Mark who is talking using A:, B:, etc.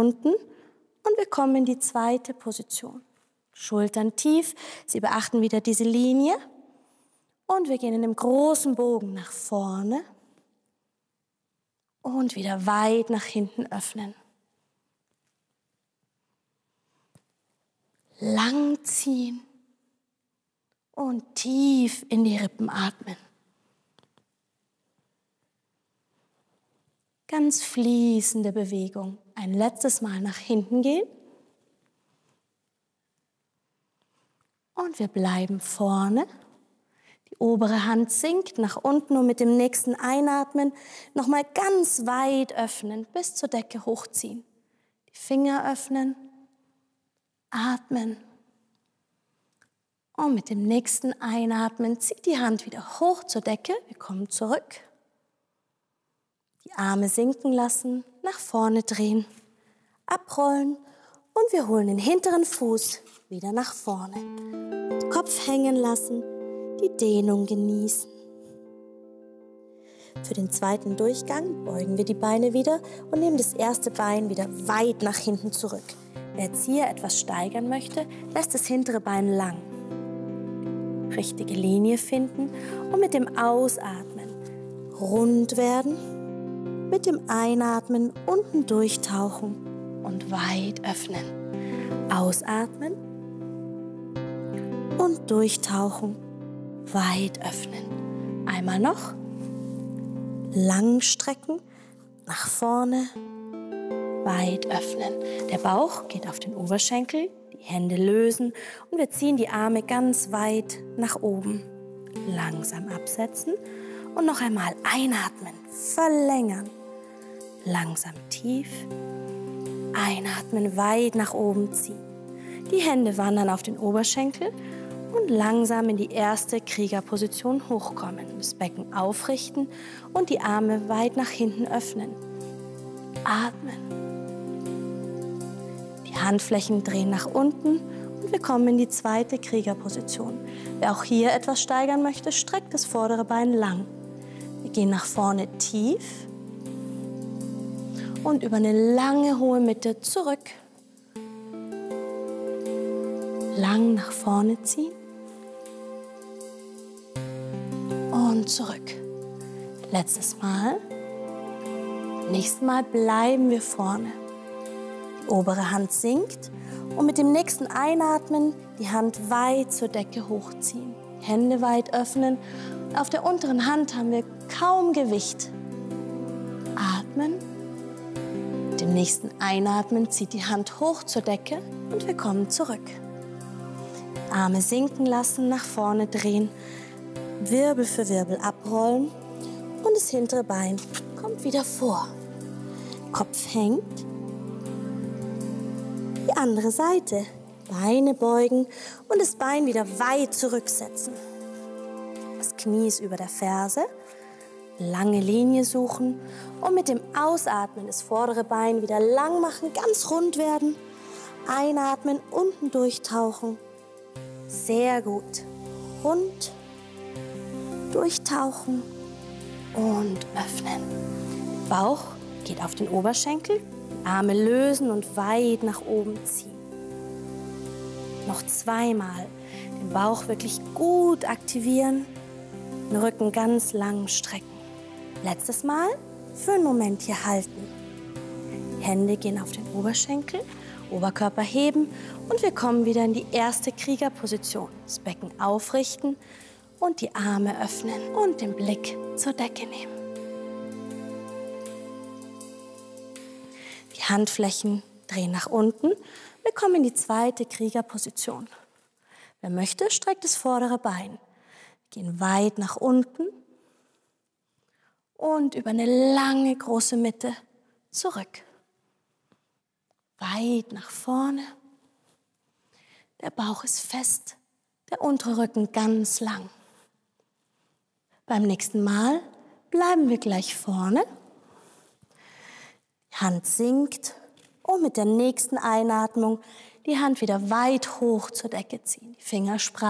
A: unten und wir kommen in die zweite Position. Schultern tief, Sie beachten wieder diese Linie und wir gehen in einem großen Bogen nach vorne und wieder weit nach hinten öffnen. Lang ziehen und tief in die Rippen atmen. Ganz fließende Bewegung. Ein letztes Mal nach hinten gehen. Und wir bleiben vorne. Die obere Hand sinkt nach unten und mit dem nächsten Einatmen nochmal ganz weit öffnen, bis zur Decke hochziehen. Die Finger öffnen, atmen. Und mit dem nächsten Einatmen zieht die Hand wieder hoch zur Decke. Wir kommen zurück. Die Arme sinken lassen, nach vorne drehen, abrollen und wir holen den hinteren Fuß wieder nach vorne. Kopf hängen lassen, die Dehnung genießen. Für den zweiten Durchgang beugen wir die Beine wieder und nehmen das erste Bein wieder weit nach hinten zurück. Wer jetzt hier etwas steigern möchte, lässt das hintere Bein lang. Richtige Linie finden und mit dem Ausatmen rund werden, mit dem Einatmen unten durchtauchen und weit öffnen. Ausatmen und durchtauchen, weit öffnen. Einmal noch, lang strecken, nach vorne, weit öffnen. Der Bauch geht auf den Oberschenkel. Die Hände lösen und wir ziehen die Arme ganz weit nach oben. Langsam absetzen und noch einmal einatmen, verlängern. Langsam tief, einatmen, weit nach oben ziehen. Die Hände wandern auf den Oberschenkel und langsam in die erste Kriegerposition hochkommen. Das Becken aufrichten und die Arme weit nach hinten öffnen. Atmen. Die Handflächen drehen nach unten und wir kommen in die zweite Kriegerposition. Wer auch hier etwas steigern möchte, streckt das vordere Bein lang. Wir gehen nach vorne tief und über eine lange, hohe Mitte zurück. Lang nach vorne ziehen und zurück. Letztes Mal. Nächstes Mal bleiben wir vorne. Die obere Hand sinkt und mit dem nächsten Einatmen die Hand weit zur Decke hochziehen. Hände weit öffnen. Auf der unteren Hand haben wir kaum Gewicht. Atmen. Mit dem nächsten Einatmen zieht die Hand hoch zur Decke und wir kommen zurück. Arme sinken lassen, nach vorne drehen, Wirbel für Wirbel abrollen und das hintere Bein kommt wieder vor. Kopf hängt. Die andere Seite. Beine beugen und das Bein wieder weit zurücksetzen. Das Knie ist über der Ferse. Lange Linie suchen und mit dem Ausatmen das vordere Bein wieder lang machen, ganz rund werden. Einatmen, unten durchtauchen. Sehr gut. Rund, durchtauchen und öffnen. Bauch geht auf den Oberschenkel. Arme lösen und weit nach oben ziehen. Noch zweimal. Den Bauch wirklich gut aktivieren. Den Rücken ganz lang strecken. Letztes Mal. Für einen Moment hier halten. Hände gehen auf den Oberschenkel. Oberkörper heben und wir kommen wieder in die erste Kriegerposition. Das Becken aufrichten und die Arme öffnen und den Blick zur Decke nehmen. Die Handflächen drehen nach unten. Wir kommen in die zweite Kriegerposition. Wer möchte, streckt das vordere Bein. Wir gehen weit nach unten und über eine lange, große Mitte zurück. Weit nach vorne. Der Bauch ist fest, der untere Rücken ganz lang. Beim nächsten Mal bleiben wir gleich vorne. Die Hand sinkt und mit der nächsten Einatmung die Hand wieder weit hoch zur Decke ziehen. Die Finger spreizen.